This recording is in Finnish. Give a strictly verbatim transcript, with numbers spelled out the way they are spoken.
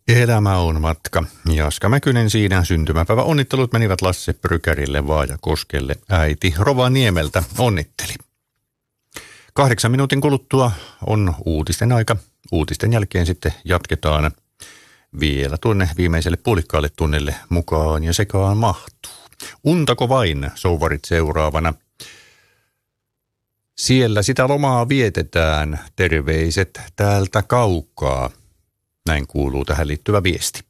Elämä on matka. Jaska Mäkynen siinä. Syntymäpäivä onnittelut menivät Lasse Brykärille Vaajakoskelle. Äiti Rovaniemeltä onnitteli. Kahdeksan minuutin kuluttua on uutisten aika. Uutisten jälkeen sitten jatketaan vielä tuonne viimeiselle puolikkaalle tunnelle mukaan ja sekaan mahtuu. Untako vain, souvarit seuraavana. Siellä sitä lomaa vietetään. Terveiset täältä kaukaa. Näin kuuluu tähän liittyvä viesti.